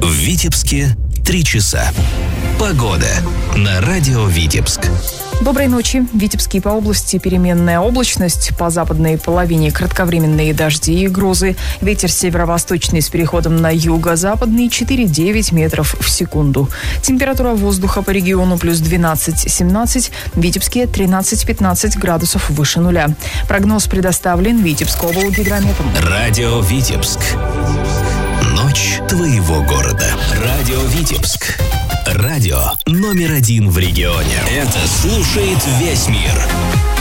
В Витебске 3 часа. Погода на радио Витебск. Доброй ночи. В Витебске по области переменная облачность. По западной половине кратковременные дожди и грозы. Ветер северо-восточный с переходом на юго-западный 4-9 метров в секунду. Температура воздуха по региону плюс 12-17. В Витебске 13-15 градусов выше нуля. Прогноз предоставлен Витебского гидрометом. Радио Витебск. Ночь твоего города. Радио Витебск. Радио номер 1 в регионе. Это слушает весь мир.